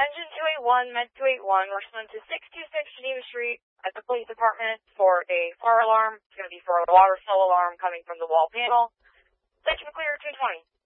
Engine 281, Med 281, we're sent to 626 Geneva Street at the police department for a fire alarm. It's going to be for a water flow alarm coming from the wall panel. Section clear 220.